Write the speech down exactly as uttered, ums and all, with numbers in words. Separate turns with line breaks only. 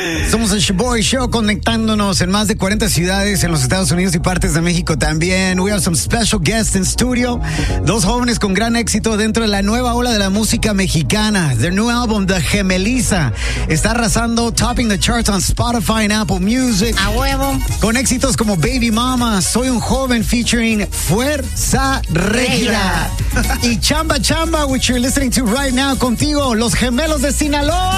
Somos el Shoboy Show, conectándonos en más de cuarenta ciudades en los Estados Unidos y partes de México también. We have some special guests in studio. Dos jóvenes con gran éxito dentro de la nueva ola de la música mexicana. Their new album, The Gemeliza, está arrasando, topping the charts on Spotify and Apple Music.
A huevo.
Con éxitos como Baby Mama, Soy un Joven featuring Fuerza Régida. Y Chamba Chamba, which you're listening to right now, contigo, Los Gemelos de Sinaloa.